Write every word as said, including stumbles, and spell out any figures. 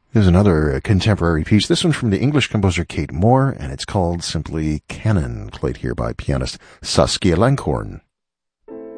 Here's another contemporary piece. This one's from the English composer Kate Moore, and it's called simply Canon, played here by pianist Saskia Langhorn.